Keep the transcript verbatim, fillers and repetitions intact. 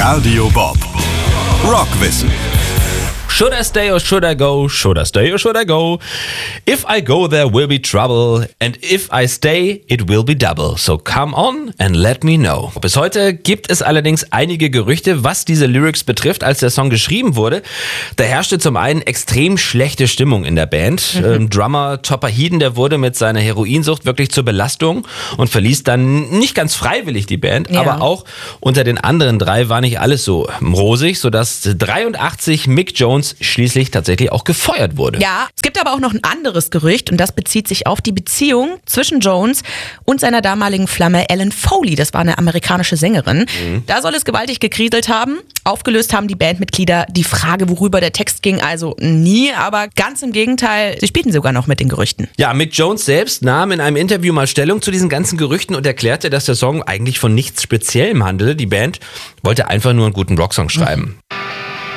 Radio Bob. Rockwissen. Should I stay or should I go? Should I stay or should I go? If I go, there will be trouble. And if I stay, it will be double. So come on and let me know. Bis heute gibt es allerdings einige Gerüchte, was diese Lyrics betrifft. Als der Song geschrieben wurde, da herrschte zum einen extrem schlechte Stimmung in der Band. Mhm. Ähm, Drummer Topper Headon, der wurde mit seiner Heroinsucht wirklich zur Belastung und verließ dann nicht ganz freiwillig die Band. Ja. Aber auch unter den anderen drei war nicht alles so rosig, sodass dreiundachtzig Mick Jones schließlich tatsächlich auch gefeuert wurde. Ja, es gibt aber auch noch ein anderes Gerücht und das bezieht sich auf die Beziehung zwischen Jones und seiner damaligen Flamme Ellen Foley. Das war eine amerikanische Sängerin. Mhm. Da soll es gewaltig gekriselt haben. Aufgelöst haben die Bandmitglieder die Frage, worüber der Text ging, also nie, aber ganz im Gegenteil, sie spielten sogar noch mit den Gerüchten. Ja, Mick Jones selbst nahm in einem Interview mal Stellung zu diesen ganzen Gerüchten und erklärte, dass der Song eigentlich von nichts Speziellem handele. Die Band wollte einfach nur einen guten Rocksong schreiben. Mhm.